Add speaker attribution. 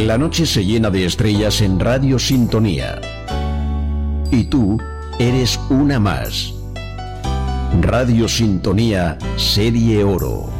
Speaker 1: La noche se llena de estrellas en Radio Sintonía. Y tú eres una más. Radio Sintonía, Serie Oro.